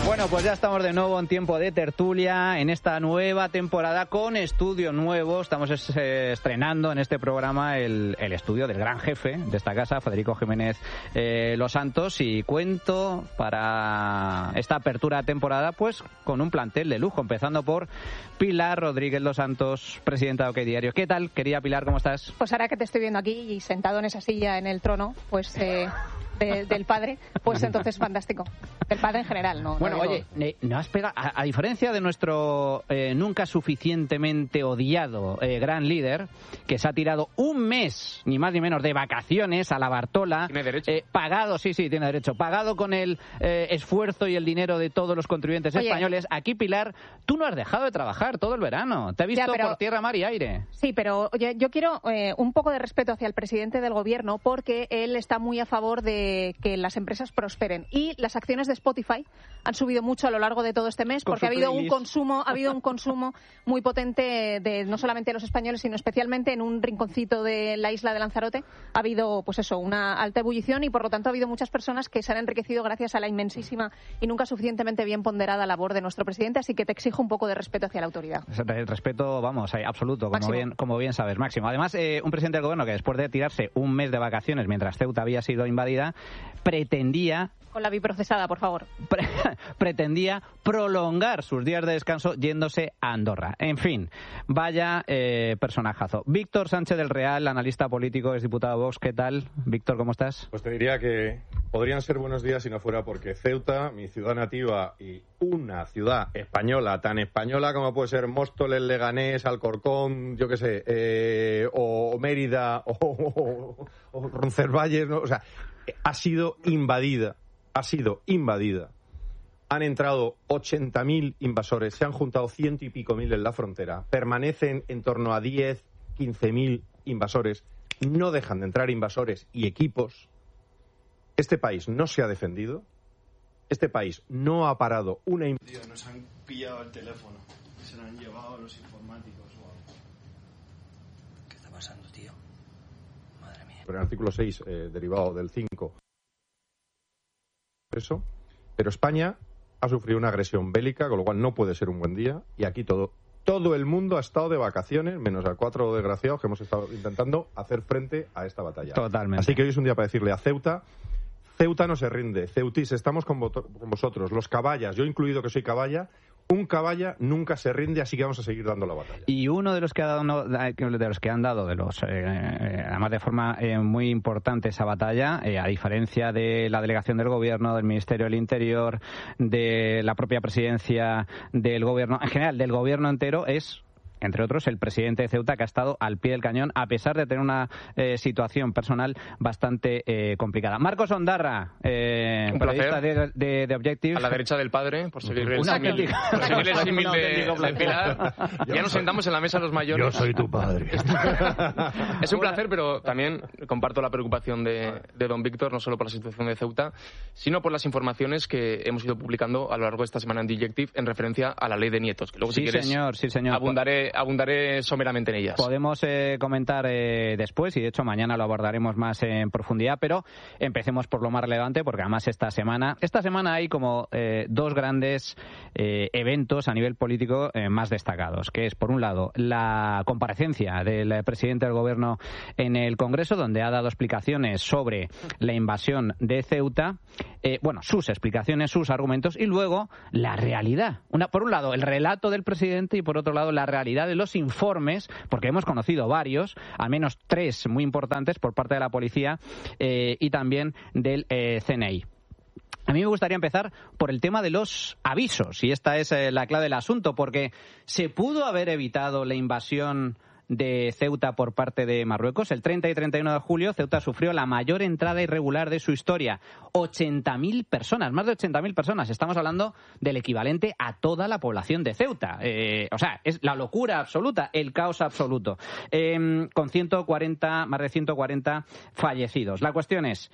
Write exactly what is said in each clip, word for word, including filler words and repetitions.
Bueno, pues ya estamos de nuevo en tiempo de tertulia, en esta nueva temporada con estudio nuevo. Estamos eh, estrenando en este programa el, el estudio del gran jefe de esta casa, Federico Jiménez eh, Los Santos, y cuento para esta apertura de temporada pues con un plantel de lujo, empezando por Pilar Rodríguez Los Santos, presidenta de OK Diario. ¿Qué tal, querida Pilar? ¿Cómo estás? Pues ahora que te estoy viendo aquí y sentado en esa silla en el trono, pues... Eh... De, del padre, pues entonces fantástico. Del padre en general, ¿no? Bueno, no oye, no has pegado, a, a diferencia de nuestro eh, nunca suficientemente odiado eh, gran líder, que se ha tirado un mes, ni más ni menos, de vacaciones a la Bartola. Tiene derecho. Eh, pagado, sí, sí, tiene derecho. Pagado con el eh, esfuerzo y el dinero de todos los contribuyentes oye, españoles. Aquí, Pilar, tú no has dejado de trabajar todo el verano. Te he visto ya, pero, por tierra, mar y aire. Sí, pero oye, yo quiero eh, un poco de respeto hacia el presidente del gobierno, porque él está muy a favor de que las empresas prosperen, y las acciones de Spotify han subido mucho a lo largo de todo este mes porque ha habido un consumo ha habido un consumo muy potente de no solamente de los españoles, sino especialmente en un rinconcito de la isla de Lanzarote ha habido pues eso, una alta ebullición, y por lo tanto ha habido muchas personas que se han enriquecido gracias a la inmensísima y nunca suficientemente bien ponderada labor de nuestro presidente, así que te exijo un poco de respeto hacia la autoridad. El respeto, vamos, absoluto, como bien, como bien sabes, máximo. Además, eh, un presidente del gobierno que después de tirarse un mes de vacaciones mientras Ceuta había sido invadida, pretendía... Con la biprocesada, por favor. Pre pretendía prolongar sus días de descanso yéndose a Andorra. En fin, vaya eh, personajazo. Víctor Sánchez del Real, analista político, es diputado de Vox. ¿Qué tal? Víctor, ¿cómo estás? Pues te diría que podrían ser buenos días si no fuera porque Ceuta, mi ciudad nativa y una ciudad española, tan española como puede ser Móstoles, Leganés, Alcorcón, yo qué sé, eh, o Mérida, o, o, o Roncesvalles, ¿no? O sea, ha sido invadida. Ha sido invadida. Han entrado ochenta mil invasores, se han juntado ciento y pico mil en la frontera, permanecen en torno a diez, quince mil invasores, no dejan de entrar invasores y equipos. Este país no se ha defendido, este país no ha parado una invasión. Nos han pillado el teléfono, se lo han llevado los informáticos o algo. ¿Qué está pasando, tío? Madre mía. Por el artículo seis, eh, derivado del cinco. Eso, pero España ha sufrido una agresión bélica, con lo cual no puede ser un buen día, y aquí todo todo el mundo ha estado de vacaciones, menos a cuatro desgraciados que hemos estado intentando hacer frente a esta batalla. Totalmente. Así que hoy es un día para decirle a Ceuta: Ceuta no se rinde, Ceutís, estamos con, con vosotros, los caballas, yo incluido que soy caballa. Un caballa nunca se rinde, así que vamos a seguir dando la batalla. Y uno de los que ha dado, no, de los que han dado, de los, eh, además de forma eh, muy importante esa batalla, eh, a diferencia de la delegación del Gobierno, del Ministerio del Interior, de la propia presidencia del Gobierno, en general del Gobierno entero, es, entre otros, el presidente de Ceuta, que ha estado al pie del cañón, a pesar de tener una eh, situación personal bastante eh, complicada. Marcos Ondarra, eh, periodista de, de, de Objective. A la derecha del padre, por seguir el símil de, de Pilar. Ya nos sentamos en la mesa los mayores. Yo soy tu padre. Es un placer, pero también comparto la preocupación de, de don Víctor, no solo por la situación de Ceuta, sino por las informaciones que hemos ido publicando a lo largo de esta semana en Objective en referencia a la ley de nietos. Que luego, sí, si quieres, señor, sí, señor. abundaré abundaré someramente en ellas. Podemos eh, comentar eh, después, y de hecho mañana lo abordaremos más en profundidad, pero empecemos por lo más relevante, porque además esta semana esta semana hay como eh, dos grandes eh, eventos a nivel político eh, más destacados, que es, por un lado, la comparecencia del presidente del Gobierno en el Congreso, donde ha dado explicaciones sobre la invasión de Ceuta, eh, bueno, sus explicaciones, sus argumentos, y luego la realidad. Una, por un lado, el relato del presidente, y por otro lado, la realidad de los informes, porque hemos conocido varios, al menos tres muy importantes por parte de la policía eh, y también del eh, C N I. A mí me gustaría empezar por el tema de los avisos, y esta es eh, la clave del asunto, porque ¿se pudo haber evitado la invasión de Ceuta por parte de Marruecos? El treinta y treinta y uno de julio, Ceuta sufrió la mayor entrada irregular de su historia. ochenta mil personas, más de ochenta mil personas. Estamos hablando del equivalente a toda la población de Ceuta. Eh, o sea, es la locura absoluta, el caos absoluto. Eh, con ciento cuarenta, más de ciento cuarenta fallecidos. La cuestión es,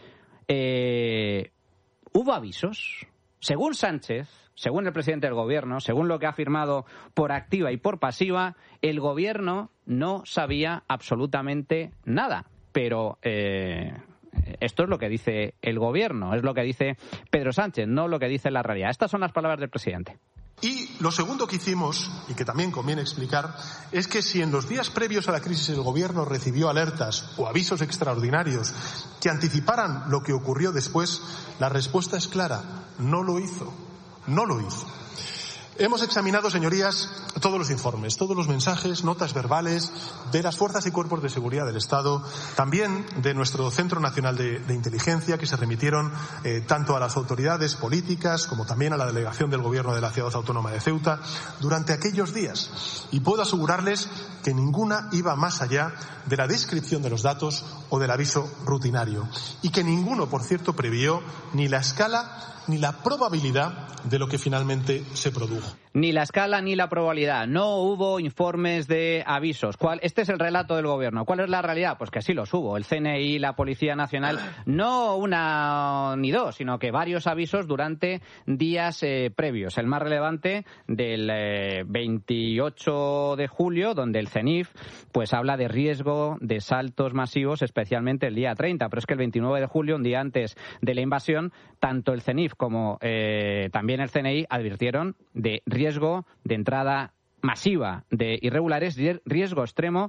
eh, ¿hubo avisos? Según Sánchez, según el presidente del Gobierno, según lo que ha afirmado por activa y por pasiva, el Gobierno no sabía absolutamente nada. Pero eh, esto es lo que dice el gobierno, es lo que dice Pedro Sánchez, no lo que dice la realidad. Estas son las palabras del presidente. Y lo segundo que hicimos, y que también conviene explicar, es que si en los días previos a la crisis el Gobierno recibió alertas o avisos extraordinarios que anticiparan lo que ocurrió después, la respuesta es clara: no lo hizo, no lo hizo. Hemos examinado, señorías, todos los informes, todos los mensajes, notas verbales de las fuerzas y cuerpos de seguridad del Estado, también de nuestro Centro Nacional de, de Inteligencia, que se remitieron eh, tanto a las autoridades políticas como también a la delegación del Gobierno de la Ciudad Autónoma de Ceuta durante aquellos días. Y puedo asegurarles que ninguna iba más allá de la descripción de los datos o del aviso rutinario. Y que ninguno, por cierto, previó ni la escala ni la probabilidad de lo que finalmente se produjo. Ni la escala ni la probabilidad. No hubo informes de avisos. ¿Cuál? Este es el relato del gobierno. ¿Cuál es la realidad? Pues que sí los hubo. El C N I y la Policía Nacional, no una ni dos, sino que varios avisos durante días eh, previos. El más relevante del eh, veintiocho de julio, donde el CENIF pues habla de riesgo de saltos masivos, especialmente el día treinta. Pero es que el veintinueve de julio, un día antes de la invasión, tanto el CENIF como eh, también el C N I advirtieron de riesgo de entrada masiva de irregulares, riesgo extremo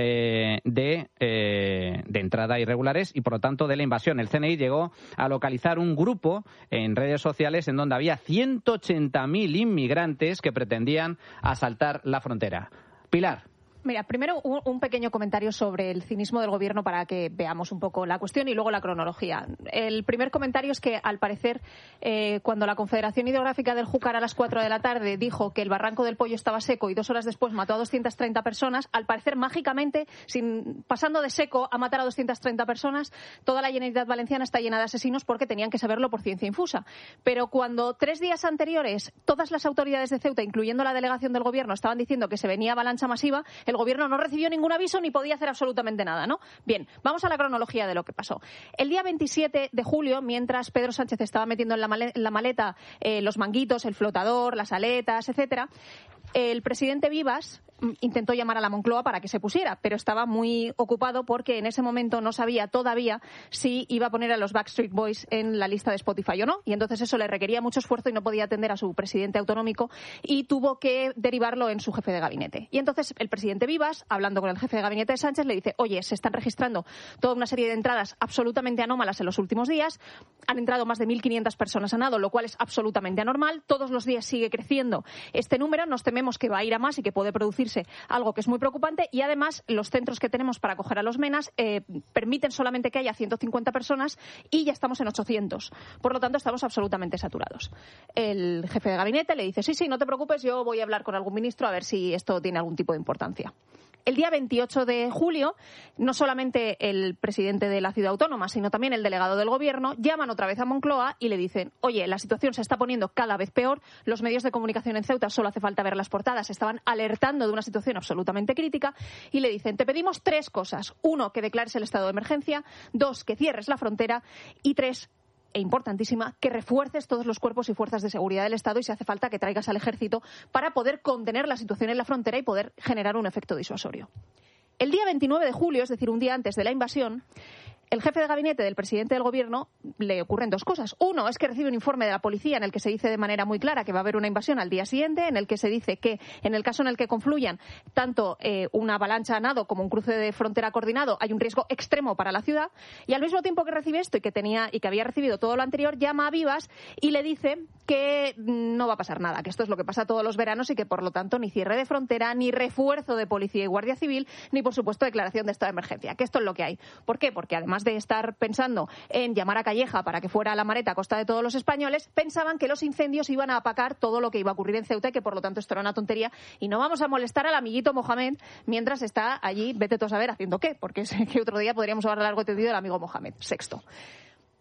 eh, de, eh, de entrada irregulares y, por lo tanto, de la invasión. El C N I llegó a localizar un grupo en redes sociales en donde había ciento ochenta mil inmigrantes que pretendían asaltar la frontera. Pilar. Mira, primero un, un pequeño comentario sobre el cinismo del gobierno para que veamos un poco la cuestión y luego la cronología. El primer comentario es que, al parecer, eh, cuando la Confederación Hidrográfica del Júcar a las cuatro de la tarde dijo que el Barranco del Pollo estaba seco y dos horas después mató a doscientas treinta personas, al parecer, mágicamente, sin, pasando de seco a matar a doscientas treinta personas, toda la Generalitat Valenciana está llena de asesinos porque tenían que saberlo por ciencia infusa. Pero cuando tres días anteriores todas las autoridades de Ceuta, incluyendo la delegación del gobierno, estaban diciendo que se venía avalancha masiva, el gobierno no recibió ningún aviso ni podía hacer absolutamente nada, ¿no? Bien, vamos a la cronología de lo que pasó. El día veintisiete de julio, mientras Pedro Sánchez estaba metiendo en la maleta, en la maleta eh, los manguitos, el flotador, las aletas, etcétera, el presidente Vivas intentó llamar a la Moncloa para que se pusiera, pero estaba muy ocupado porque en ese momento no sabía todavía si iba a poner a los Backstreet Boys en la lista de Spotify o no, y entonces eso le requería mucho esfuerzo y no podía atender a su presidente autonómico y tuvo que derivarlo en su jefe de gabinete. Y entonces el presidente Vivas, hablando con el jefe de gabinete de Sánchez, le dice: oye, se están registrando toda una serie de entradas absolutamente anómalas en los últimos días, han entrado más de mil quinientas personas a nado, lo cual es absolutamente anormal, todos los días sigue creciendo este número, nos tememos que va a ir a más y que puede producirse algo que es muy preocupante, y además los centros que tenemos para acoger a los menas eh, permiten solamente que haya ciento cincuenta personas y ya estamos en ochocientos. Por lo tanto, estamos absolutamente saturados. El jefe de gabinete le dice: sí, sí, no te preocupes, yo voy a hablar con algún ministro a ver si esto tiene algún tipo de importancia. El día veintiocho de julio, no solamente el presidente de la ciudad autónoma, sino también el delegado del gobierno, llaman otra vez a Moncloa y le dicen: oye, la situación se está poniendo cada vez peor, los medios de comunicación en Ceuta, solo hace falta ver las portadas, estaban alertando de una situación absolutamente crítica, y le dicen: te pedimos tres cosas. Uno, que declares el estado de emergencia. Dos, que cierres la frontera. Y tres, e importantísima, que refuerces todos los cuerpos y fuerzas de seguridad del Estado y, si hace falta, que traigas al ejército para poder contener la situación en la frontera y poder generar un efecto disuasorio. El día veintinueve de julio, es decir, un día antes de la invasión, el jefe de gabinete del presidente del gobierno le ocurren dos cosas. Uno es que recibe un informe de la policía en el que se dice de manera muy clara que va a haber una invasión al día siguiente, en el que se dice que en el caso en el que confluyan tanto eh, una avalancha a nado como un cruce de frontera coordinado, hay un riesgo extremo para la ciudad, y al mismo tiempo que recibe esto y que tenía y que había recibido todo lo anterior, llama a Vivas y le dice que no va a pasar nada, que esto es lo que pasa todos los veranos y que, por lo tanto, ni cierre de frontera, ni refuerzo de policía y guardia civil, ni, por supuesto, declaración de estado de emergencia, que esto es lo que hay. ¿Por qué? Porque además de estar pensando en llamar a Calleja para que fuera a la Mareta a costa de todos los españoles, pensaban que los incendios iban a apacar todo lo que iba a ocurrir en Ceuta y que, por lo tanto, esto era una tontería y no vamos a molestar al amiguito Mohamed mientras está allí, vete tú a saber haciendo qué, porque es que otro día podríamos hablar largo y tendido del amigo Mohamed sexto.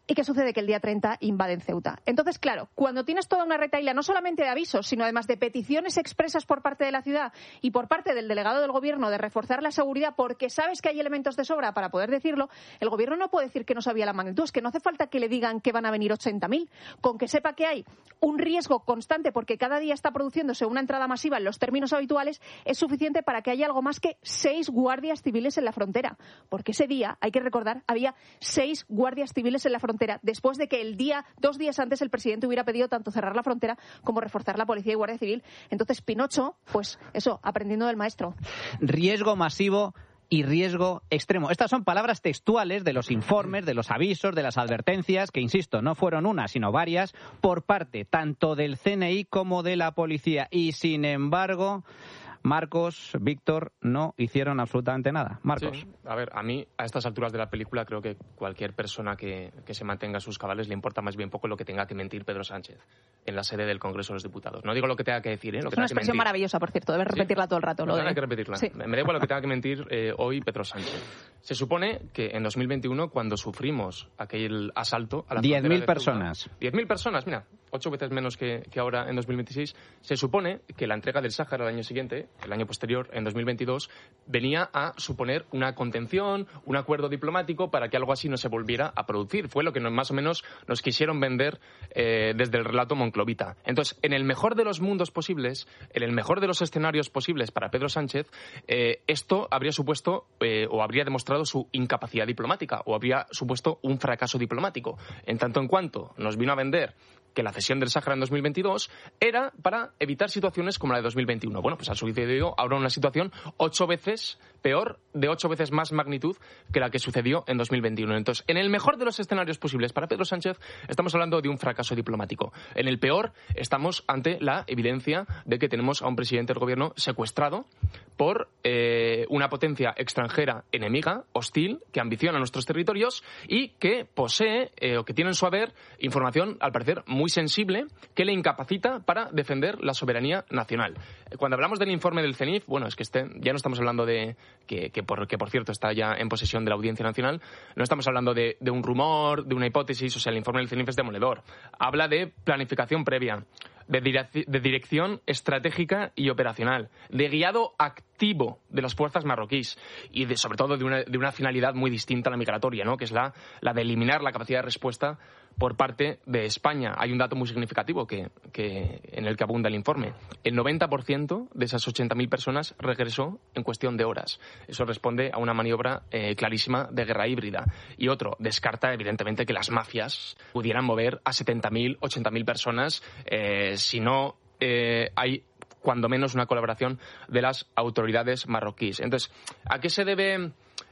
¿Y qué sucede? Que el día treinta invaden Ceuta. Entonces, claro, cuando tienes toda una retahíla, no solamente de avisos, sino además de peticiones expresas por parte de la ciudad y por parte del delegado del gobierno de reforzar la seguridad, porque sabes que hay elementos de sobra para poder decirlo, el gobierno no puede decir que no sabía la magnitud. Es que no hace falta que le digan que van a venir ochenta mil. Con que sepa que hay un riesgo constante porque cada día está produciéndose una entrada masiva en los términos habituales, es suficiente para que haya algo más que seis guardias civiles en la frontera. Porque ese día, hay que recordar, había seis guardias civiles en la frontera, después de que el día, dos días antes, el presidente hubiera pedido tanto cerrar la frontera como reforzar la policía y guardia civil. Entonces, Pinocho, pues eso, aprendiendo del maestro. Riesgo masivo y riesgo extremo. Estas son palabras textuales de los informes, de los avisos, de las advertencias, que, insisto, no fueron una, sino varias, por parte tanto del C N I como de la policía. Y, sin embargo, Marcos, Víctor, no hicieron absolutamente nada. Marcos. Sí, a ver, a mí, a estas alturas de la película, creo que cualquier persona que, que se mantenga a sus cabales le importa más bien poco lo que tenga que mentir Pedro Sánchez en la sede del Congreso de los Diputados. No digo lo que tenga que decir, ¿eh? Lo que es una tenga expresión que maravillosa, por cierto, debes repetirla ¿Sí? todo el rato. No, Lo hay de... que repetirla. Sí. Me da igual lo que tenga que mentir eh, hoy Pedro Sánchez. Se supone que en dos mil veintiuno, cuando sufrimos aquel asalto a la diez mil frontera de personas. Ceuta, diez mil personas, mira, ocho veces menos que, que ahora en dos mil veintiséis, se supone que la entrega del Sáhara el año siguiente, el año posterior, en dos mil veintidós, venía a suponer una contención, un acuerdo diplomático para que algo así no se volviera a producir. Fue lo que nos, más o menos nos quisieron vender eh, desde el relato monclovita. Entonces, en el mejor de los mundos posibles, en el mejor de los escenarios posibles para Pedro Sánchez, eh, esto habría supuesto eh, o habría demostrado su incapacidad diplomática o habría supuesto un fracaso diplomático. En tanto en cuanto nos vino a vender que la cesión del Sáhara en dos mil veintidós era para evitar situaciones como la de dos mil veintiuno. Bueno, pues ha sucedido ahora una situación ocho veces peor, de ocho veces más magnitud que la que sucedió en dos mil veintiuno. Entonces, en el mejor de los escenarios posibles para Pedro Sánchez, estamos hablando de un fracaso diplomático. En el peor, estamos ante la evidencia de que tenemos a un presidente del gobierno secuestrado por eh, una potencia extranjera enemiga, hostil, que ambiciona nuestros territorios y que posee eh, o que tiene en su haber información, al parecer, muy sensible, que le incapacita para defender la soberanía nacional. Cuando hablamos del informe del CENIF, bueno, es que este, ya no estamos hablando de que, que, por, que, por cierto, está ya en posesión de la Audiencia Nacional, no estamos hablando de, de un rumor, de una hipótesis, o sea, el informe del CENIF es demoledor. Habla de planificación previa, de, direc- de dirección estratégica y operacional, de guiado activo de las fuerzas marroquíes y, de, sobre todo, de una, de una finalidad muy distinta a la migratoria, ¿no?, que es la, la de eliminar la capacidad de respuesta por parte de España. Hay un dato muy significativo que, que, en el que abunda el informe. El noventa por ciento de esas ochenta mil personas regresó en cuestión de horas. Eso responde a una maniobra eh, clarísima de guerra híbrida. Y otro, descarta evidentemente que las mafias pudieran mover a setenta mil, ochenta mil personas eh, si no eh, hay cuando menos una colaboración de las autoridades marroquíes. Entonces, ¿a qué se debe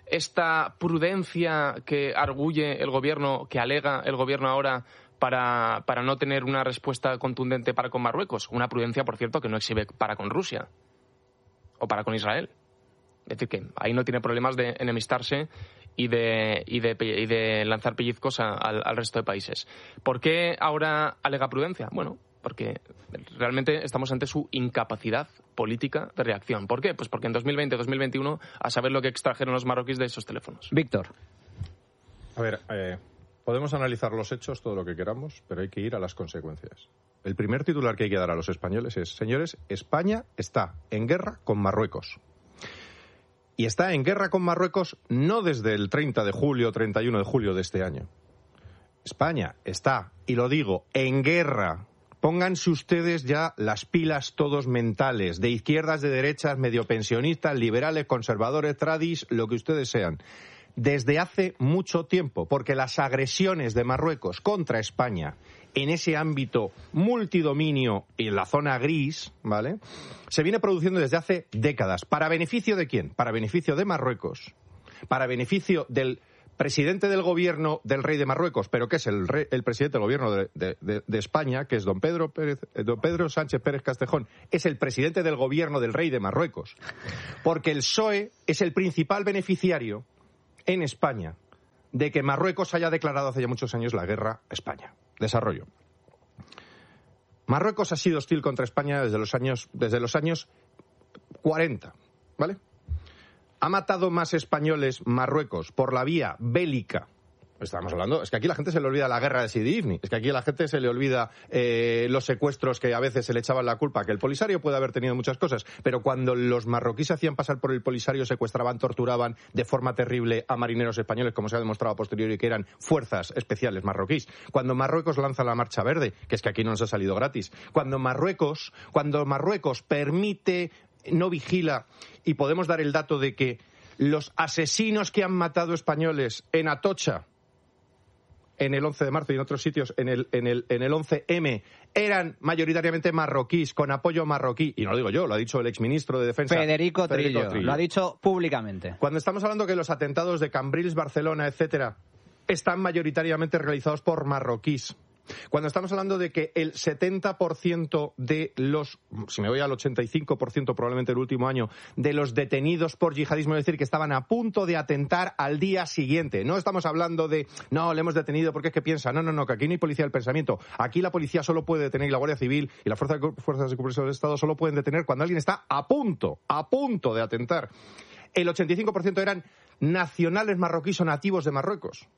esta prudencia que arguye el gobierno, que alega el gobierno ahora para, para no tener una respuesta contundente para con Marruecos? Una prudencia, por cierto, que no exhibe para con Rusia o para con Israel. Es decir, que ahí no tiene problemas de enemistarse y de, y de, y de lanzar pellizcos a, al, al resto de países. ¿Por qué ahora alega prudencia? Bueno, porque realmente estamos ante su incapacidad política de reacción. ¿Por qué? Pues porque en dos mil veinte, dos mil veintiuno, a saber lo que extrajeron los marroquíes de esos teléfonos. Víctor. A ver, eh, podemos analizar los hechos, todo lo que queramos, pero hay que ir a las consecuencias. El primer titular que hay que dar a los españoles es: señores, España está en guerra con Marruecos. Y está en guerra con Marruecos no desde el treinta de julio, treinta y uno de julio de este año. España está, y lo digo, en guerra. Pónganse ustedes ya las pilas todos mentales, de izquierdas, de derechas, medio pensionistas, liberales, conservadores, tradis, lo que ustedes sean. Desde hace mucho tiempo, porque las agresiones de Marruecos contra España en ese ámbito multidominio y en la zona gris, ¿vale?, se viene produciendo desde hace décadas. ¿Para beneficio de quién? Para beneficio de Marruecos, para beneficio del presidente del gobierno del rey de Marruecos, pero que es el, rey, el presidente del gobierno de, de, de, de España, que es don Pedro, Pérez, don Pedro Sánchez Pérez Castejón, es el presidente del gobierno del rey de Marruecos, porque el P S O E es el principal beneficiario en España de que Marruecos haya declarado hace ya muchos años la guerra a España. Desarrollo. Marruecos ha sido hostil contra España desde los años, desde los años cuarenta, ¿vale? Ha matado más españoles Marruecos por la vía bélica Estamos hablando, es que aquí la gente se le olvida la guerra de Sidi Ifni, es que aquí a la gente se le olvida eh, los secuestros que a veces se le echaban la culpa, que el Polisario puede haber tenido muchas cosas, pero cuando los marroquíes se hacían pasar por el Polisario, secuestraban, torturaban de forma terrible a marineros españoles, como se ha demostrado a posteriori que eran fuerzas especiales marroquíes. Cuando Marruecos lanza la Marcha Verde, que es que aquí no nos ha salido gratis. Cuando Marruecos, cuando Marruecos permite, no vigila, y podemos dar el dato de que los asesinos que han matado españoles en Atocha, en el once de marzo y en otros sitios en el, en el, en el once eme, eran mayoritariamente marroquíes, con apoyo marroquí. Y no lo digo yo, lo ha dicho el exministro de Defensa. Federico, Federico Trillo, Trillo. Lo ha dicho públicamente. Cuando estamos hablando que los atentados de Cambrils, Barcelona, etcétera, están mayoritariamente realizados por marroquíes. Cuando estamos hablando de que el setenta por ciento de los, si me voy al ochenta y cinco por ciento probablemente el último año, de los detenidos por yihadismo, es decir, que estaban a punto de atentar al día siguiente. No estamos hablando de, no, le hemos detenido porque es que piensa, no, no, no, que aquí no hay policía del pensamiento. Aquí la policía solo puede detener, y la Guardia Civil y las fuerzas de, fuerzas de cooperación del Estado solo pueden detener cuando alguien está a punto, a punto de atentar. El ochenta y cinco por ciento eran nacionales marroquíes o nativos de Marruecos.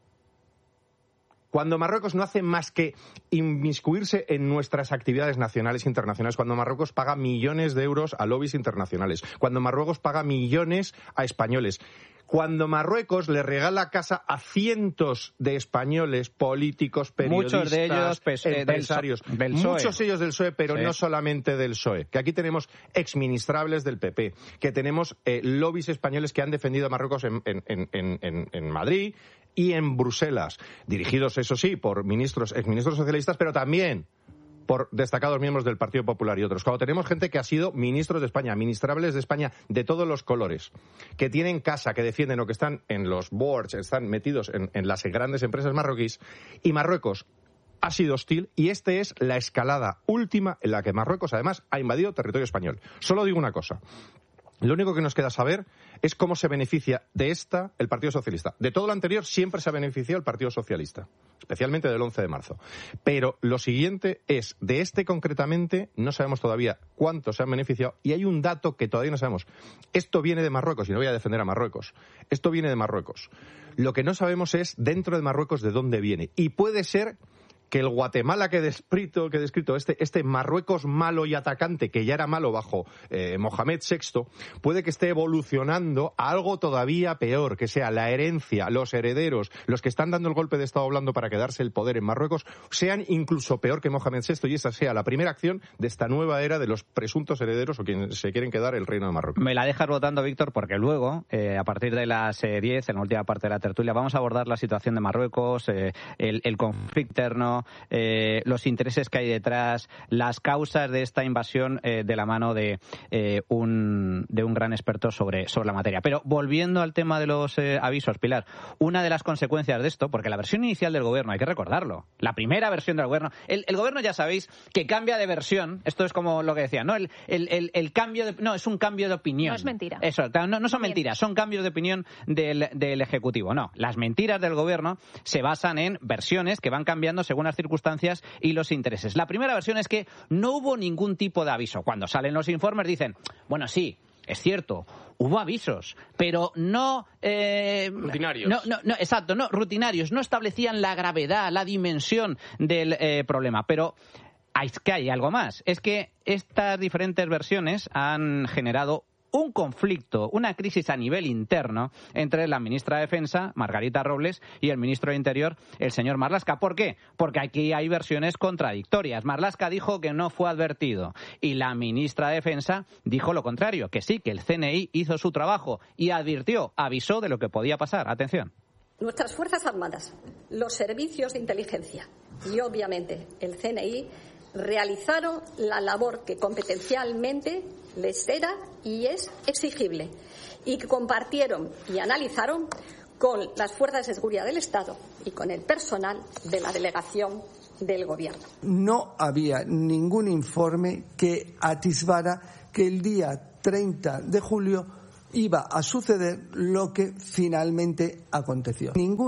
Cuando Marruecos no hace más que inmiscuirse en nuestras actividades nacionales e internacionales, cuando Marruecos paga millones de euros a lobbies internacionales, cuando Marruecos paga millones a españoles, cuando Marruecos le regala casa a cientos de españoles, políticos, periodistas, muchos de ellos, pues, empresarios, del, del P S O E. Muchos ellos del P S O E, pero sí. no solamente del P S O E, que aquí tenemos exministrables del P P, que tenemos eh, lobbies españoles que han defendido a Marruecos en, en, en, en, en Madrid y en Bruselas, dirigidos, eso sí, por ministros, exministros socialistas, pero también por destacados miembros del Partido Popular y otros. Cuando tenemos gente que ha sido ministros de España, ministrables de España de todos los colores, que tienen casa, que defienden o que están en los boards, están metidos en, en las grandes empresas marroquíes, y Marruecos ha sido hostil, y esta es la escalada última en la que Marruecos, además, ha invadido territorio español. Solo digo una cosa. Lo único que nos queda saber es cómo se beneficia de esta el Partido Socialista. De todo lo anterior siempre se ha beneficiado el Partido Socialista, especialmente del once de marzo. Pero lo siguiente es, de este concretamente, no sabemos todavía cuántos se han beneficiado, y hay un dato que todavía no sabemos. Esto viene de Marruecos, y no voy a defender a Marruecos. Esto viene de Marruecos. Lo que no sabemos es, dentro de Marruecos, de dónde viene. Y puede ser que el Guatemala que he descrito, que he descrito este, este Marruecos malo y atacante, que ya era malo bajo eh, Mohamed sexto, puede que esté evolucionando a algo todavía peor, que sea la herencia, los herederos, los que están dando el golpe de Estado blando para quedarse el poder en Marruecos, sean incluso peor que Mohamed sexto, y esa sea la primera acción de esta nueva era de los presuntos herederos o quienes se quieren quedar el reino de Marruecos. Me la dejas votando, Víctor, porque luego, eh, a partir de las eh, diez, en la última parte de la tertulia, vamos a abordar la situación de Marruecos, eh, el, el conflicto interno, Eh, los intereses que hay detrás, las causas de esta invasión eh, de la mano de, eh, un, de un gran experto sobre, sobre la materia. Pero volviendo al tema de los eh, avisos, Pilar, una de las consecuencias de esto, porque la versión inicial del gobierno, hay que recordarlo, la primera versión del gobierno, el, el gobierno ya sabéis que cambia de versión, esto es como lo que decía, ¿no? El, el, el, el cambio de, no, es un cambio de opinión. No es mentira. Eso, no, no son mentiras, son cambios de opinión del, del Ejecutivo. No, las mentiras del gobierno se basan en versiones que van cambiando según las circunstancias y los intereses. La primera versión es que no hubo ningún tipo de aviso. Cuando salen los informes dicen, bueno, sí, es cierto, hubo avisos, pero no... Eh, rutinarios. No, no, no, exacto, no, rutinarios. No establecían la gravedad, la dimensión del eh, problema. Pero es que hay algo más. Es que estas diferentes versiones han generado un conflicto, una crisis a nivel interno entre la ministra de Defensa, Margarita Robles, y el ministro de Interior, el señor Marlaska. ¿Por qué? Porque aquí hay versiones contradictorias. Marlaska dijo que no fue advertido y la ministra de Defensa dijo lo contrario, que sí, que el C N I hizo su trabajo y advirtió, avisó de lo que podía pasar. Atención. Nuestras Fuerzas Armadas, los servicios de inteligencia y, obviamente, el C N I realizaron la labor que competencialmente les era y es exigible, y que compartieron y analizaron con las fuerzas de seguridad del Estado y con el personal de la delegación del Gobierno. No había ningún informe que atisbara que el día treinta de julio iba a suceder lo que finalmente aconteció. Ningún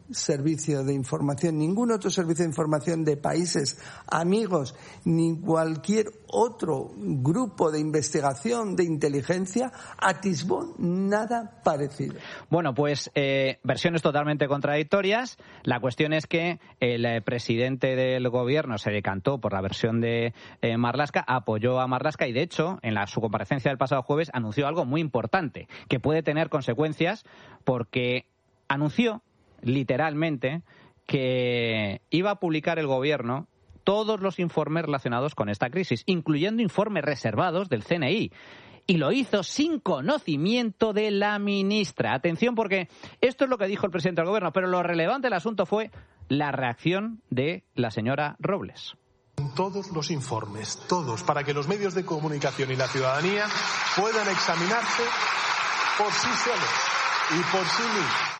servicio de información, ningún otro servicio de información de países amigos, ni cualquier otro grupo de investigación de inteligencia atisbó nada parecido. Bueno, pues eh, versiones totalmente contradictorias. La cuestión es que el eh, presidente del gobierno se decantó por la versión de eh, Marlaska, apoyó a Marlaska y, de hecho, en la, su comparecencia del pasado jueves anunció algo muy importante que puede tener consecuencias, porque anunció literalmente que iba a publicar el gobierno todos los informes relacionados con esta crisis, incluyendo informes reservados del C N I. Y lo hizo sin conocimiento de la ministra. Atención, porque esto es lo que dijo el presidente del gobierno, pero lo relevante del asunto fue la reacción de la señora Robles. Todos los informes, todos, para que los medios de comunicación y la ciudadanía puedan examinarse por sí solos y por sí mismos.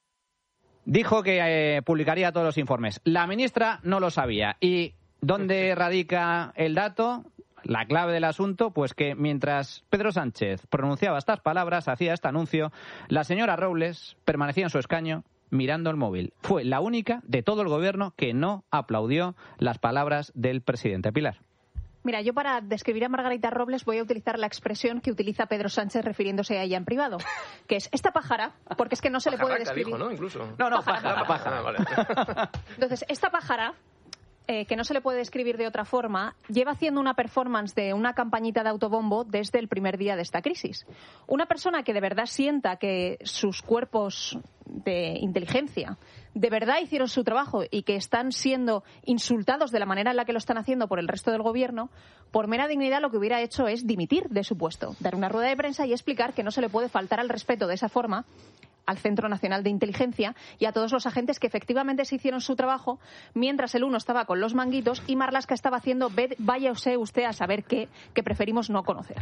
Dijo que eh, publicaría todos los informes. La ministra no lo sabía. ¿Y dónde radica el dato? La clave del asunto, pues que mientras Pedro Sánchez pronunciaba estas palabras, hacía este anuncio, la señora Robles permanecía en su escaño mirando el móvil. Fue la única de todo el gobierno que no aplaudió las palabras del presidente. Pilar. Mira, yo para describir a Margarita Robles voy a utilizar la expresión que utiliza Pedro Sánchez refiriéndose a ella en privado, que es esta pájara, porque es que no se le puede describir. Dijo, ¿no? Incluso. No, no, pájara. pájara, pájara. Ah, vale. Entonces, esta pájara, eh, que no se le puede describir de otra forma, lleva haciendo una performance de una campañita de autobombo desde el primer día de esta crisis. Una persona que de verdad sienta que sus cuerpos de inteligencia de verdad hicieron su trabajo y que están siendo insultados de la manera en la que lo están haciendo por el resto del gobierno, por mera dignidad lo que hubiera hecho es dimitir de su puesto, dar una rueda de prensa y explicar que no se le puede faltar al respeto de esa forma al Centro Nacional de Inteligencia y a todos los agentes que efectivamente se hicieron su trabajo, mientras el uno estaba con los manguitos y Marlaska estaba haciendo váyase usted a saber qué, que preferimos no conocer.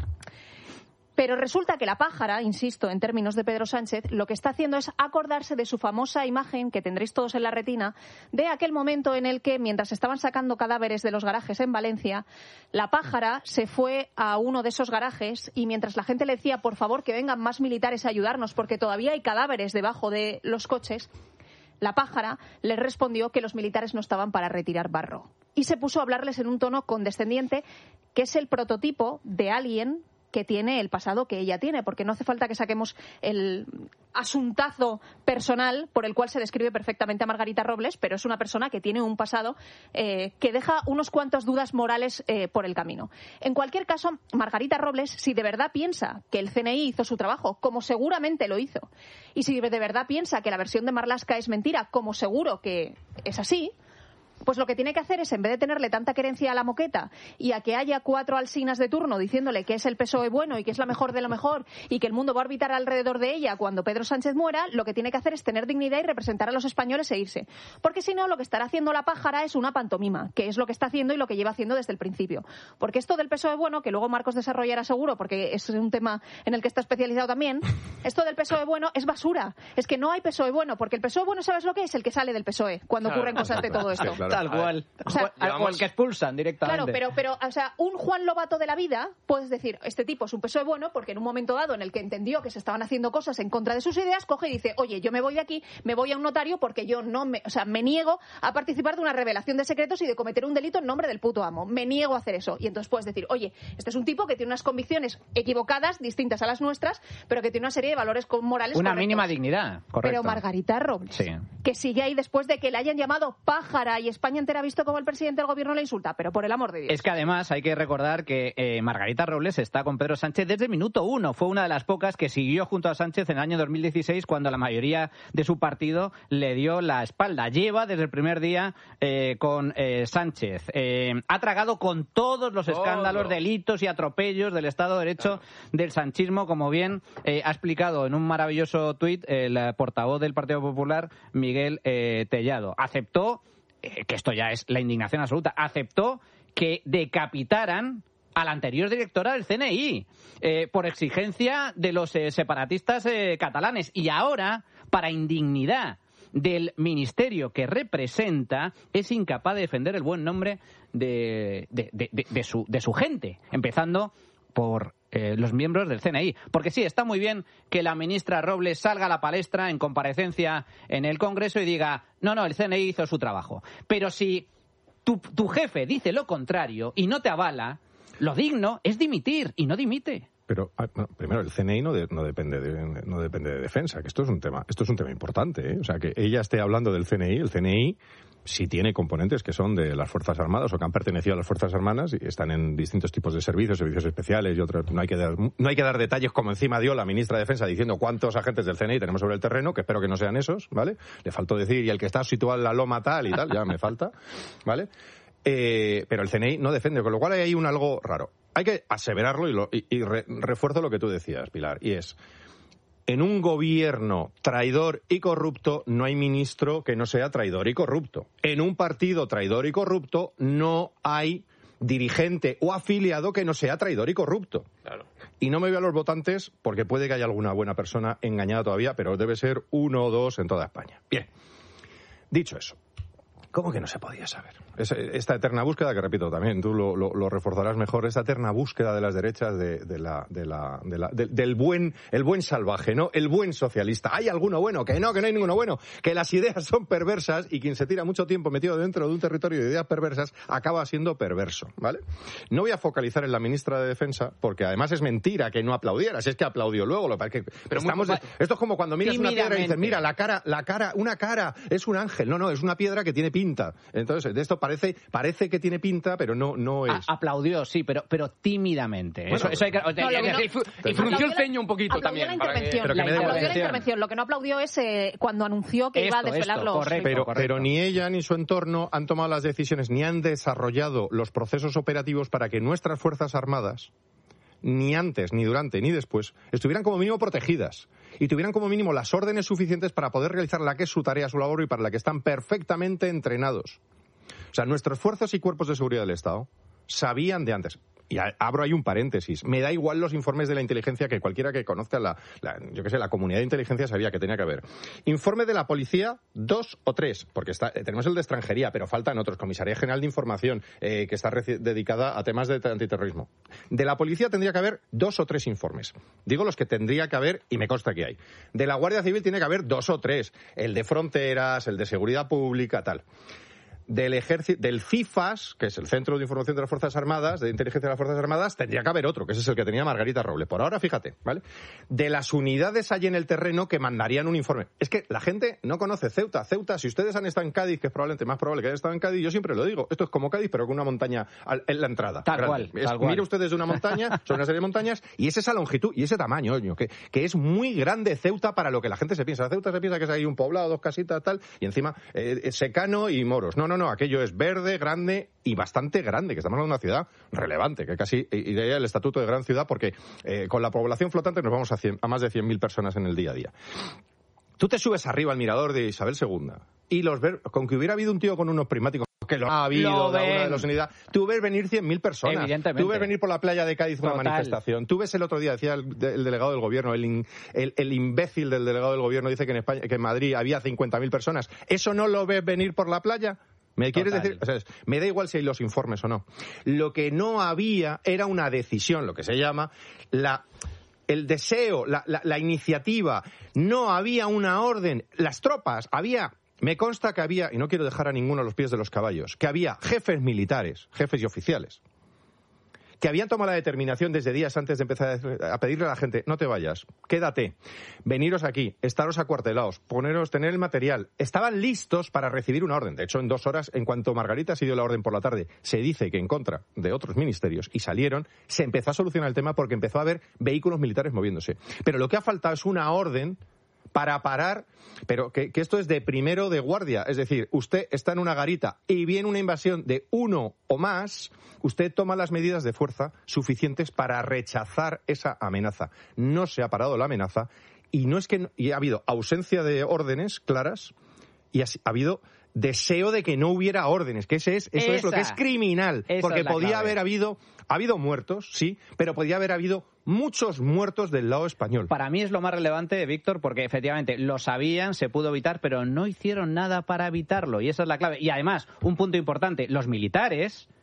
Pero resulta que la pájara, insisto, en términos de Pedro Sánchez, lo que está haciendo es acordarse de su famosa imagen, que tendréis todos en la retina, de aquel momento en el que, mientras estaban sacando cadáveres de los garajes en Valencia, la pájara se fue a uno de esos garajes y mientras la gente le decía, por favor, que vengan más militares a ayudarnos porque todavía hay cadáveres debajo de los coches, la pájara les respondió que los militares no estaban para retirar barro. Y se puso a hablarles en un tono condescendiente, que es el prototipo de alguien que tiene el pasado que ella tiene, porque no hace falta que saquemos el asuntazo personal por el cual se describe perfectamente a Margarita Robles, pero es una persona que tiene un pasado eh, que deja unos cuantos dudas morales eh, por el camino. En cualquier caso, Margarita Robles, si de verdad piensa que el C N I hizo su trabajo, como seguramente lo hizo, y si de verdad piensa que la versión de Marlaska es mentira, como seguro que es así, pues lo que tiene que hacer es, en vez de tenerle tanta querencia a la moqueta y a que haya cuatro alsinas de turno diciéndole que es el P S O E bueno y que es la mejor de lo mejor y que el mundo va a orbitar alrededor de ella cuando Pedro Sánchez muera, lo que tiene que hacer es tener dignidad y representar a los españoles e irse. Porque si no, lo que estará haciendo la pájara es una pantomima, que es lo que está haciendo y lo que lleva haciendo desde el principio. Porque esto del P S O E bueno, que luego Marcos desarrollará seguro, porque es un tema en el que está especializado también, esto del P S O E bueno es basura. Es que no hay P S O E bueno, porque el P S O E bueno, ¿sabes lo que es? El que sale del P S O E cuando claro, ocurren cosas de todo esto. Sí, claro. Tal cual. O sea, al llevamos... que expulsan directamente. Claro, pero, pero, o sea, un Juan Lobato de la vida, puedes decir, este tipo es un P S O E bueno porque en un momento dado en el que entendió que se estaban haciendo cosas en contra de sus ideas, coge y dice, oye, yo me voy de aquí, me voy a un notario porque yo no me, o sea, me niego a participar de una revelación de secretos y de cometer un delito en nombre del puto amo. Me niego a hacer eso. Y entonces puedes decir, oye, este es un tipo que tiene unas convicciones equivocadas, distintas a las nuestras, pero que tiene una serie de valores morales Una correctos. mínima dignidad, correcto. Pero Margarita Robles, sí, que sigue ahí después de que le hayan llamado pájara y España entera ha visto como el presidente del gobierno le insulta, pero por el amor de Dios. Es que además hay que recordar que eh, Margarita Robles está con Pedro Sánchez desde el minuto uno. Fue una de las pocas que siguió junto a Sánchez en el año dos mil dieciséis cuando la mayoría de su partido le dio la espalda. Lleva desde el primer día eh, con eh, Sánchez. Eh, ha tragado con todos los escándalos, Todo. delitos y atropellos del Estado de Derecho claro. del sanchismo, como bien eh, ha explicado en un maravilloso tuit el portavoz del Partido Popular, Miguel eh, Tellado. Aceptó que esto ya es la indignación absoluta, aceptó que decapitaran a la anterior directora del C N I eh, por exigencia de los eh, separatistas eh, catalanes. Y ahora, para indignidad del ministerio que representa, es incapaz de defender el buen nombre de, de, de, de, de, su, de su gente, empezando por eh, los miembros del C N I. Porque sí, está muy bien que la ministra Robles salga a la palestra en comparecencia en el Congreso y diga, no, no, el C N I hizo su trabajo. Pero si tu, tu jefe dice lo contrario y no te avala, lo digno es dimitir y no dimite. Pero bueno, primero, el C N I no, de, no depende de, no depende de defensa, que esto es un tema, esto es un tema importante, ¿eh? O sea, que ella esté hablando del C N I, el C N I sí tiene componentes que son de las Fuerzas Armadas o que han pertenecido a las Fuerzas Armadas y están en distintos tipos de servicios, servicios especiales y otros. No hay que dar, no hay que dar detalles como encima dio la ministra de Defensa diciendo cuántos agentes del C N I tenemos sobre el terreno, que espero que no sean esos, ¿vale? Le faltó decir, y el que está situado en la loma tal y tal, ya me falta, ¿vale? Eh, pero el C N I no defiende, con lo cual hay ahí un algo raro. Hay que aseverarlo y, lo, y, y re, refuerzo lo que tú decías, Pilar, y es, en un gobierno traidor y corrupto no hay ministro que no sea traidor y corrupto. En un partido traidor y corrupto no hay dirigente o afiliado que no sea traidor y corrupto. Claro. Y no me veo a los votantes porque puede que haya alguna buena persona engañada todavía, pero debe ser uno o dos en toda España. Bien, dicho eso, ¿cómo que no se podía saber? Esta eterna búsqueda, que repito también, tú lo, lo, lo reforzarás mejor, esta eterna búsqueda de las derechas de, de la, de la, de la, de, del buen, el buen salvaje, ¿no? El buen socialista. ¿Hay alguno bueno? Que no, que no hay ninguno bueno. Que las ideas son perversas y quien se tira mucho tiempo metido dentro de un territorio de ideas perversas acaba siendo perverso, ¿vale? No voy a focalizar en la ministra de Defensa porque además es mentira que no aplaudiera. Si es que aplaudió luego. Lo que Pero estamos de, esto es como cuando miras una piedra y dices, mira, la cara, la cara, una cara es un ángel. No, no, es una piedra que tiene pinta. Entonces, de esto parece parece que tiene pinta, pero no no es. A, aplaudió, sí, pero pero tímidamente. Bueno, eso, eso hay que... No, no, y frunció el ceño un poquito también. La intervención, que... la aplaudió la intervención. Lo que no aplaudió es eh, cuando anunció que esto, iba a desvelar esto, los... Correcto, pero, correcto. pero ni ella ni su entorno han tomado las decisiones, ni han desarrollado los procesos operativos para que nuestras Fuerzas Armadas, ni antes, ni durante, ni después, estuvieran como mínimo protegidas y tuvieran como mínimo las órdenes suficientes para poder realizar la que es su tarea, su labor y para la que están perfectamente entrenados. O sea, nuestras fuerzas y cuerpos de seguridad del Estado sabían de antes. Y abro ahí un paréntesis. Me da igual los informes de la inteligencia que cualquiera que conozca la, la yo qué sé, la comunidad de inteligencia sabía que tenía que haber. Informe de la policía, dos o tres, porque está, tenemos el de extranjería, pero faltan otros. Comisaría General de Información, eh, que está dedicada a temas de antiterrorismo. De la policía tendría que haber dos o tres informes. Digo los que tendría que haber, y me consta que hay. De la Guardia Civil tiene que haber dos o tres. El de fronteras, el de seguridad pública, tal. Del ejército, del CIFAS, que es el Centro de Información de las Fuerzas Armadas, de Inteligencia de las Fuerzas Armadas, tendría que haber otro, que ese es el que tenía Margarita Robles. Por ahora, fíjate, ¿vale? De las unidades allí en el terreno que mandarían un informe. Es que la gente no conoce Ceuta. Ceuta, si ustedes han estado en Cádiz, que es probablemente más probable que hayan estado en Cádiz, yo siempre lo digo, esto es como Cádiz, pero con una montaña en la entrada. Tal cual, es, tal cual. Mire usted desde una montaña, son una serie de montañas, y es esa longitud y ese tamaño, oño, que, que es muy grande Ceuta para lo que la gente se piensa. Ceuta se piensa que es ahí un poblado, dos casitas, tal, y encima eh, secano y moros. No, no, no, aquello es verde, grande y bastante grande, que estamos hablando de una ciudad relevante, que casi iría el estatuto de gran ciudad porque eh, con la población flotante nos vamos a, cien, a más de cien mil personas en el día a día. Tú te subes arriba al mirador de Isabel segunda y los ves, con que hubiera habido un tío con unos prismáticos que lo ha habido lo de alguna de las unidades, tú ves venir cien mil personas. Evidentemente. Tú ves venir por la playa de Cádiz una Total. manifestación. Tú ves el otro día, decía el, el delegado del gobierno, el, in, el, el imbécil del delegado del gobierno dice que en España, que en Madrid había cincuenta mil personas. ¿Eso no lo ves venir por la playa? ¿Me quieres Total. decir? O sea, me da igual si hay los informes o no. Lo que no había era una decisión, lo que se llama la... el deseo, la, la, la iniciativa, no había una orden. Las tropas, había, me consta que había, y no quiero dejar a ninguno a los pies de los caballos, que había jefes militares, jefes y oficiales, que habían tomado la determinación desde días antes de empezar a pedirle a la gente, no te vayas, quédate, veniros aquí, estaros acuartelados, poneros, tener el material. Estaban listos para recibir una orden. De hecho, en dos horas, en cuanto Margarita se dio la orden por la tarde, se dice que en contra de otros ministerios, y salieron, se empezó a solucionar el tema porque empezó a haber vehículos militares moviéndose. Pero lo que ha faltado es una orden para parar, pero que, que esto es de primero de guardia, es decir, usted está en una garita y viene una invasión de uno o más, usted toma las medidas de fuerza suficientes para rechazar esa amenaza. No se ha parado la amenaza y no es que no, y ha habido ausencia de órdenes claras y ha, ha habido deseo de que no hubiera órdenes, que ese es, eso Esa, es lo que es criminal, porque es la podía clave. haber habido, ha habido muertos, sí, pero podía haber habido muchos muertos del lado español. Para mí es lo más relevante, Víctor, porque efectivamente lo sabían, se pudo evitar, pero no hicieron nada para evitarlo, y esa es la clave. Y además, un punto importante, los militares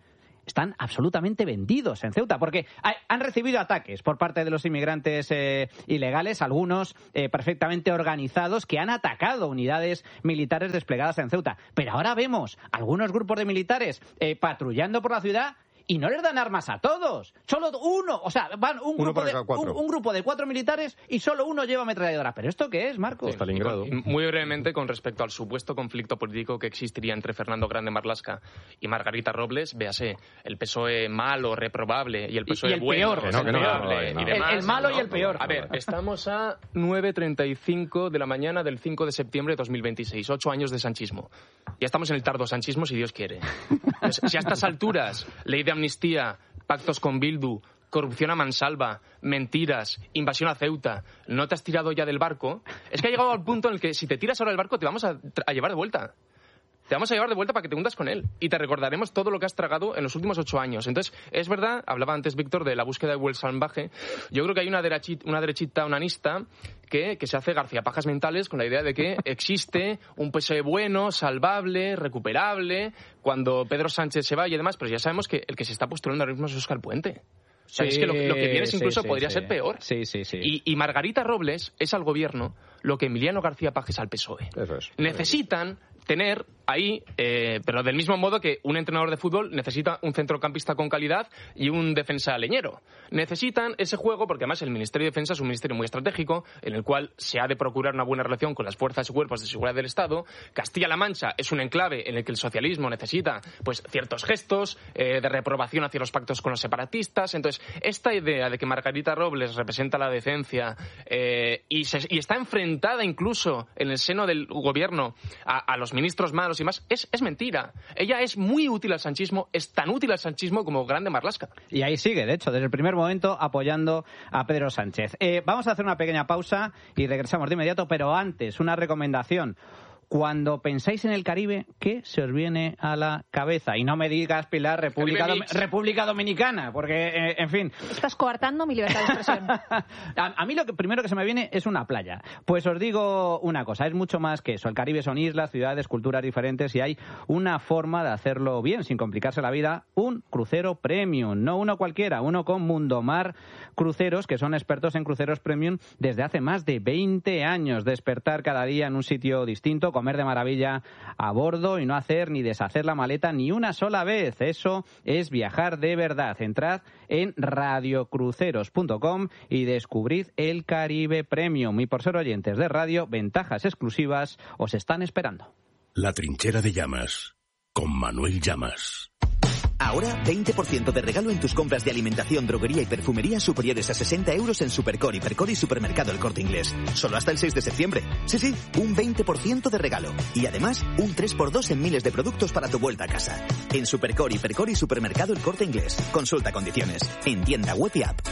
están absolutamente vendidos en Ceuta, porque han recibido ataques por parte de los inmigrantes eh, ilegales, algunos eh, perfectamente organizados, que han atacado unidades militares desplegadas en Ceuta. Pero ahora vemos algunos grupos de militares eh, patrullando por la ciudad y no les dan armas a todos. Solo uno, o sea, van un, grupo de, un, un grupo de cuatro militares y solo uno lleva ametralladora. ¿Pero esto qué es, Marcos? Stalingrado. Sí, muy brevemente, con respecto al supuesto conflicto político que existiría entre Fernando Grande Marlaska y Margarita Robles, véase, el P S O E malo, reprobable, y el P S O E y, y el bueno, peor, no, reprobable, no, no, no, y demás. El, el malo ¿no? y el peor. A ver, estamos a nueve treinta y cinco de la mañana del cinco de septiembre de dos mil veintiséis, ocho años de sanchismo. Ya estamos en el tardo sanchismo, si Dios quiere. Pues, si a estas alturas, ley de amnistía, pactos con Bildu, corrupción a mansalva, mentiras, invasión a Ceuta, no te has tirado ya del barco, es que ha llegado al punto en el que si te tiras ahora del barco te vamos a, a llevar de vuelta. Te vamos a llevar de vuelta para que te hundas con él. Y te recordaremos todo lo que has tragado en los últimos ocho años. Entonces, es verdad, hablaba antes Víctor de la búsqueda de vuelo salvaje. Yo creo que hay una derechita, una derechita unanista que, que se hace García Pajas mentales con la idea de que existe un P S O E bueno, salvable, recuperable, cuando Pedro Sánchez se vaya y demás. Pero ya sabemos que el que se está postulando ahora mismo es Óscar Puente. O sea, sí, es que lo, lo que vienes incluso sí, sí, podría sí. ser peor. Sí, sí, sí. Y, y Margarita Robles es al gobierno lo que Emiliano García Pajes es al P S O E. Eso es. Necesitan tener ahí, eh, pero del mismo modo que un entrenador de fútbol necesita un centrocampista con calidad y un defensa leñero. Necesitan ese juego porque además el Ministerio de Defensa es un ministerio muy estratégico en el cual se ha de procurar una buena relación con las fuerzas y cuerpos de seguridad del Estado. Castilla-La Mancha es un enclave en el que el socialismo necesita pues ciertos gestos eh, de reprobación hacia los pactos con los separatistas. Entonces, esta idea de que Margarita Robles representa la decencia eh, y, se, y está enfrentada incluso en el seno del gobierno a, a los ministros malos y más, es, es mentira. Ella es muy útil al sanchismo, es tan útil al sanchismo como Grande Marlaska. Y ahí sigue, de hecho, desde el primer momento apoyando a Pedro Sánchez. Eh, vamos a hacer una pequeña pausa y regresamos de inmediato, pero antes, una recomendación. Cuando pensáis en el Caribe, ¿qué se os viene a la cabeza? Y no me digas, Pilar, República, Dom- República Dominicana, porque, eh, en fin... Estás coartando mi libertad de expresión. a, a mí lo que primero que se me viene es una playa. Pues os digo una cosa, es mucho más que eso. El Caribe son islas, ciudades, culturas diferentes y hay una forma de hacerlo bien, sin complicarse la vida. Un crucero premium, no uno cualquiera, uno con Mundomar Cruceros, que son expertos en cruceros premium desde hace más de veinte años. Despertar cada día en un sitio distinto, comer de maravilla a bordo y no hacer ni deshacer la maleta ni una sola vez. Eso es viajar de verdad. Entrad en radiocruceros punto com y descubrid el Caribe Premium. Y por ser oyentes de radio, ventajas exclusivas os están esperando. La trinchera de Llamas, con Manuel Llamas. Ahora, veinte por ciento de regalo en tus compras de alimentación, droguería y perfumería superiores a sesenta euros en Supercor, Hipercor y Supermercado El Corte Inglés. Solo hasta el seis de septiembre. Sí, sí, un veinte por ciento de regalo. Y además, un tres por dos en miles de productos para tu vuelta a casa. En Supercor, Hipercor y Supermercado El Corte Inglés. Consulta condiciones. En tienda web y app.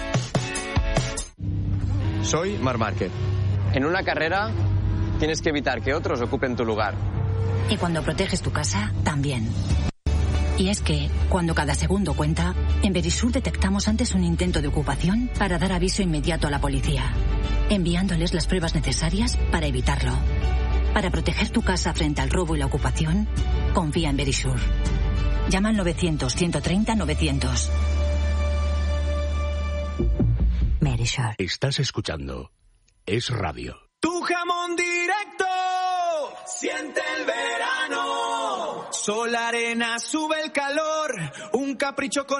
Soy Marc Márquez. En una carrera, tienes que evitar que otros ocupen tu lugar. Y cuando proteges tu casa, también. Y es que, cuando cada segundo cuenta, en Verisur detectamos antes un intento de ocupación para dar aviso inmediato a la policía, enviándoles las pruebas necesarias para evitarlo. Para proteger tu casa frente al robo y la ocupación, confía en Verisur. Llama al novecientos, ciento treinta, novecientos. Verisur. Estás escuchando Es Radio. Tu jamón directo, siente el verano. Sol, arena, sube el calor, un capricho con